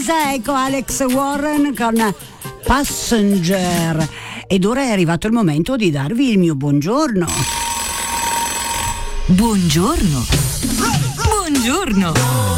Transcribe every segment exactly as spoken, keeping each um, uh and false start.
Ecco Alex Warren con Passenger. Ed ora è arrivato il momento di darvi il mio buongiorno. Buongiorno. Buongiorno.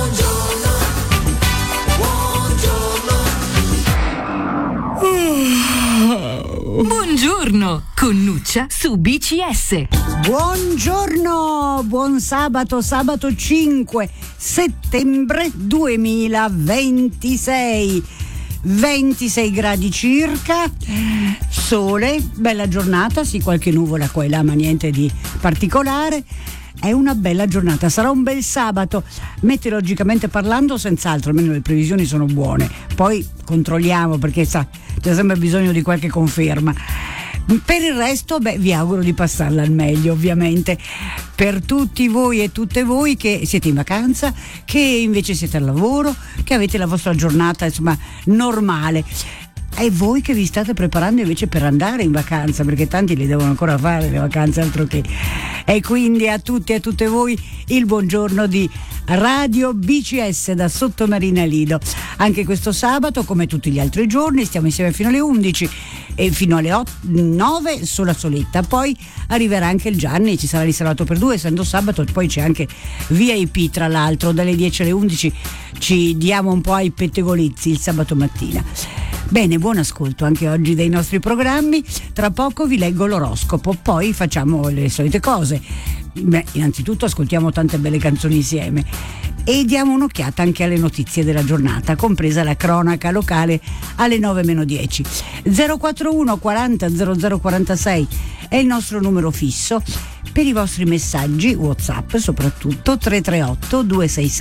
Buongiorno con Nuccia su B C S. Buongiorno, buon sabato, sabato cinque settembre duemilaventisei. ventisei gradi circa, sole, bella giornata, sì, qualche nuvola qua e là, ma niente di particolare. È una bella giornata, sarà un bel sabato, meteorologicamente parlando senz'altro, almeno le previsioni sono buone, poi controlliamo perché sa, c'è sempre bisogno di qualche conferma. Per il resto, beh, vi auguro di passarla al meglio, ovviamente, per tutti voi e tutte voi che siete in vacanza, che invece siete al lavoro, che avete la vostra giornata, insomma, normale. E voi che vi state preparando invece per andare in vacanza, perché tanti li devono ancora fare le vacanze, altro che. E quindi a tutti e a tutte voi il buongiorno di Radio B C S da Sottomarina Lido. Anche questo sabato, come tutti gli altri giorni, stiamo insieme fino alle undici e fino alle nove sulla soletta. Poi arriverà anche il Gianni, ci sarà riservato per due, essendo sabato. Poi c'è anche V I P, tra l'altro, dalle dieci alle undici ci diamo un po' ai pettegolizzi il sabato mattina. Bene, buon ascolto anche oggi dei nostri programmi. Tra poco vi leggo l'oroscopo, poi facciamo le solite cose. Beh, innanzitutto ascoltiamo tante belle canzoni insieme e diamo un'occhiata anche alle notizie della giornata, compresa la cronaca locale alle nove meno dieci. zero quattro uno quaranta zero zero quarantasei è il nostro numero fisso per i vostri messaggi WhatsApp, soprattutto tre tre otto due sei sei